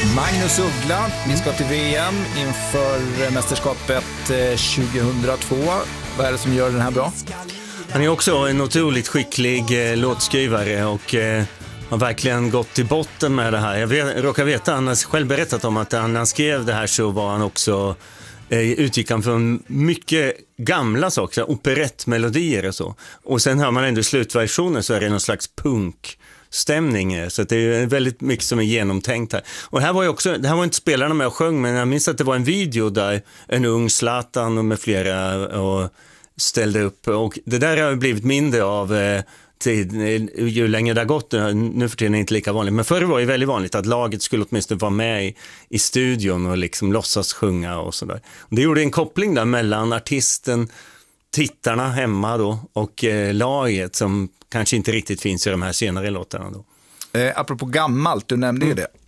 Magnus Uggla, vi ska till VM inför mästerskapet 2002. Vad är det som gör den här bra? Han är också en otroligt skicklig låtskrivare och har verkligen gått till botten med det här. Jag råkar veta, han har själv berättat om att när han skrev det här så var han också utgick han från mycket gamla saker, operettmelodier och så. Och sen hör man ändå i slutversionen så är det någon slags punkstämning, så att det är väldigt mycket som är genomtänkt här. Och här var ju också, det här var inte spelarna med och sjöng, men jag minns att det var en video där en ung Zlatan och med flera och ställde upp, och det där har blivit mindre av ju längre det har gått. Nu för tiden är det inte lika vanligt, men förr var det väldigt vanligt att laget skulle åtminstone vara med i studion och liksom låtsas sjunga och sådär. Det gjorde en koppling där mellan artisten, tittarna hemma då och laget, som kanske inte riktigt finns i de här senare låtarna då. Apropå gammalt, du nämnde ju det.